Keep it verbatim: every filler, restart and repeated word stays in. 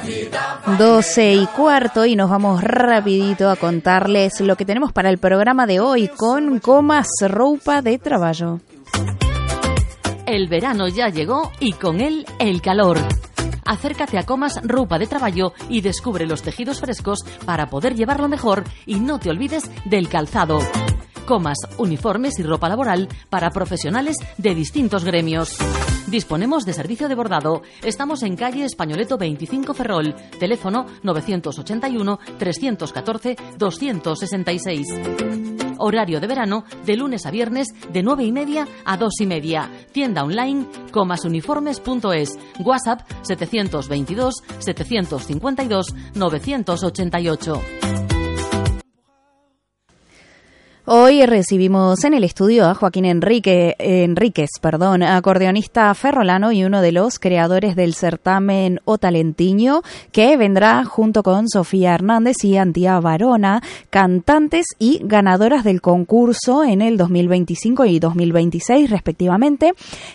doce y cuarto y nos vamos rapidito a contarles lo que tenemos para el programa de hoy con Comas Roupa de Traballo. El verano ya llegó y con él el calor. Acércate a Comas Roupa de Traballo y descubre los tejidos frescos para poder llevarlo mejor y no te olvides del calzado. Comas, uniformes y ropa laboral para profesionales de distintos gremios. Disponemos de servicio de bordado. Estamos en calle Españoleto veinticinco Ferrol. Teléfono novecientos ochenta y uno, trescientos catorce, doscientos sesenta y seis. Horario de verano de lunes a viernes de nueve y media a dos y media. Tienda online comasuniformes punto es. WhatsApp setecientos veintidós, setecientos cincuenta y dos, novecientos ochenta y ocho. Hoy recibimos en el estudio a Joaquín Enrique, Enríquez, perdón, acordeonista ferrolano y uno de los creadores del certamen O Talentiño, que vendrá junto con Sofía Hernández y Antía Barona, cantantes y ganadoras del concurso en el dos mil veinticinco y dos mil veintiséis respectivamente.